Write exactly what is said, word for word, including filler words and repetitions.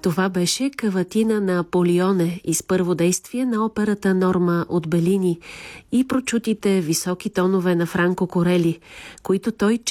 Това беше каватина на Полионе из първо действие на операта Норма от Белини и прочутите високи тонове на Франко Корели, които той